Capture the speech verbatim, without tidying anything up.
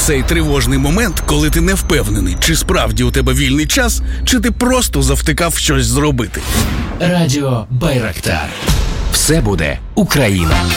Цей тривожний момент, коли ти не впевнений, чи справді у тебе вільний час, чи ти просто завтикав щось зробити. Радіо Байрактар. Все буде Україна.